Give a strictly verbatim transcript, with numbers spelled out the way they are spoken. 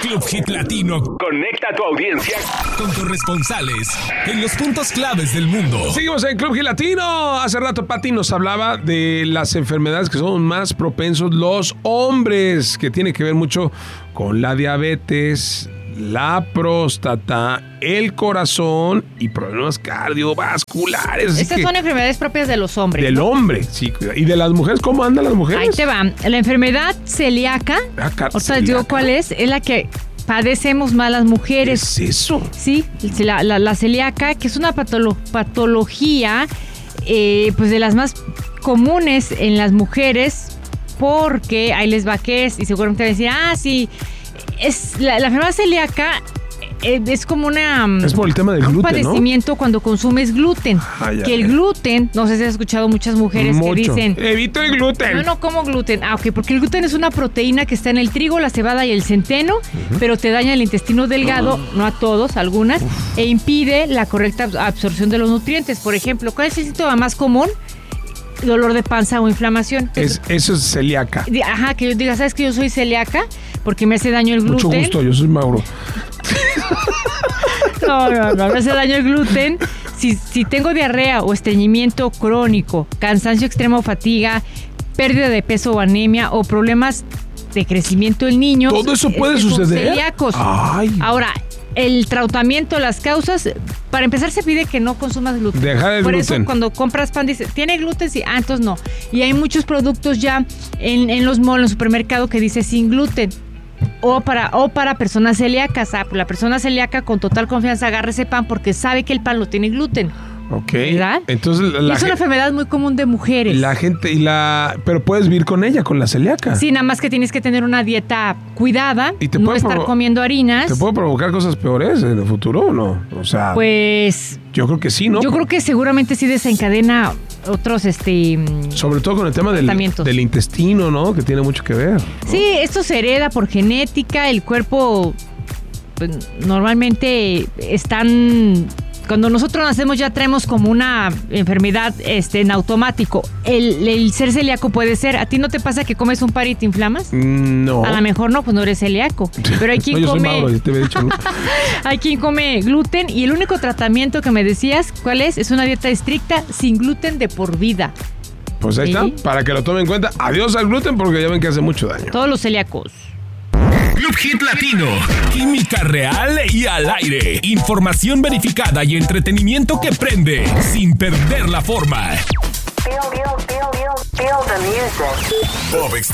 Club Hit Latino conecta a tu audiencia con corresponsales en los puntos claves del mundo. Seguimos en Club Hit Latino. Hace rato Pati nos hablaba de las enfermedades que son más propensos los hombres, que tiene que ver mucho con la diabetes, la próstata, el corazón y problemas cardiovasculares. Estas que, son enfermedades propias de los hombres. Del ¿no? hombre, sí. ¿Y de las mujeres? ¿Cómo andan las mujeres? Ahí te va. La enfermedad celíaca, Ah, car- o sea, digo cuál es, es la que padecemos más las mujeres. ¿Qué es eso? Sí, la, la, la celíaca, que es una patolo- patología eh, pues de las más comunes en las mujeres, porque ahí les va qué es, y seguramente van a decir, ah, sí, es la, la enfermedad celíaca eh, es como una Es por el tema del un gluten, padecimiento ¿no? cuando consumes gluten. Ay, que ay, el ay. gluten, no sé si has escuchado muchas mujeres Mucho. que dicen, Evito el gluten. no, no como gluten. Ah, ok, porque el gluten es una proteína que está en el trigo, la cebada y el centeno, uh-huh. pero te daña el intestino delgado, uh-huh. no a todos, algunas, Uf. e impide la correcta absorción de los nutrientes. Por ejemplo, ¿cuál es el síntoma más común? Dolor de panza o inflamación. Es, eso es celíaca. Ajá, que yo diga, ¿sabes que yo soy celíaca? Porque me hace daño el gluten. Mucho gusto, yo soy Mauro. No, no, no, me hace daño el gluten. Si, si tengo diarrea o estreñimiento crónico, cansancio extremo o fatiga, pérdida de peso o anemia o problemas de crecimiento del niño. ¿Todo eso puede es, suceder? Son celíacos. Ay. Ahora, el tratamiento, las causas, para empezar se pide que no consumas gluten. Dejar el Por gluten. eso cuando compras pan dice, ¿tiene gluten? Sí, ah, entonces no. Y hay muchos productos ya en, en los malls, en el supermercado que dice sin gluten. O para, o para personas celíacas. Ah, la persona celíaca con total confianza agarra ese pan porque sabe que el pan no tiene gluten. Ok. ¿Verdad? Entonces la, la es una enfermedad muy común de mujeres. La gente y la, pero puedes vivir con ella, con la celíaca. Sí, nada más que tienes que tener una dieta cuidada, ¿Y te no puede estar provo- comiendo harinas. ¿Te puede provocar cosas peores en el futuro o no? O sea, Pues yo creo que sí, ¿no? yo creo que seguramente sí desencadena otros, este, sobre todo con el tema del, tratamientos. del intestino, ¿no? Que tiene mucho que ver, ¿no? Sí, esto se hereda por genética. El cuerpo, pues, normalmente están. Cuando nosotros nacemos ya traemos como una enfermedad este, en automático. El, el ser celíaco puede ser. ¿A ti no te pasa que comes un par y te inflamas? No. A lo mejor no, pues no eres celíaco. Pero hay quien no, yo come. Soy Mauro, yo te había dicho, ¿no? Hay quien come gluten y el único tratamiento que me decías, ¿cuál es? Es una dieta estricta sin gluten de por vida. Pues ahí ¿Sí? está, para que lo tomen en cuenta. Adiós al gluten porque ya ven que hace mucho daño. Todos los celíacos. Club Hit Latino. Química real y al aire. Información verificada y entretenimiento que prende sin perder la forma. Feel, feel, feel, feel, feel the music. Bob